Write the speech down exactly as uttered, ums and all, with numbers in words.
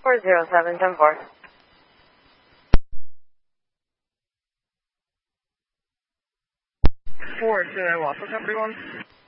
four zero seven ten four. four, say that what? What's everyone?